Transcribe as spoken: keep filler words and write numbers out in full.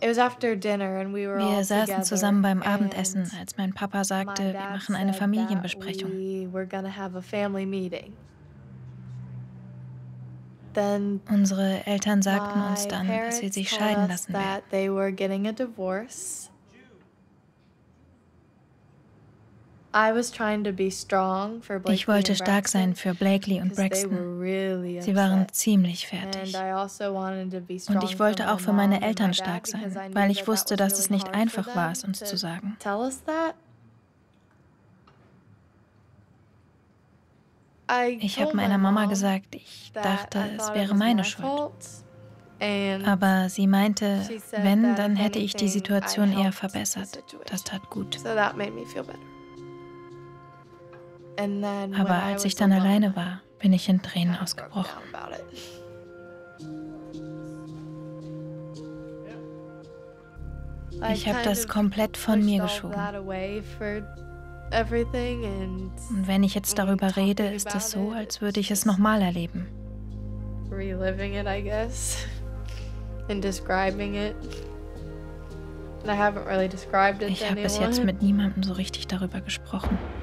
Wir saßen zusammen beim Abendessen, als mein Papa sagte, wir machen eine Familienbesprechung. Unsere Eltern sagten uns dann, dass sie sich scheiden lassen werden. Ich wollte stark sein für Blakely und Braxton. Sie waren ziemlich fertig. Und ich wollte auch für meine Eltern stark sein, weil ich wusste, dass es nicht einfach war, es uns zu sagen. Ich habe meiner Mama gesagt, ich dachte, es wäre meine Schuld. Aber sie meinte, wenn, dann hätte ich die Situation eher verbessert. Das tat gut. Aber als ich dann alleine war, bin ich in Tränen ausgebrochen. Ich habe das komplett von mir geschoben. Und wenn ich jetzt darüber rede, ist es so, als würde ich es nochmal erleben. Ich habe bis jetzt mit niemandem so richtig darüber gesprochen.